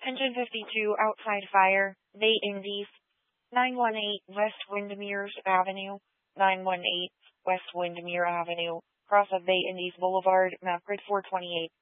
Engine 52 outside fire, Bay Indies, 918 West Windermere Avenue, 918 West Windermere Avenue, cross of Bay Indies Boulevard, map grid 428.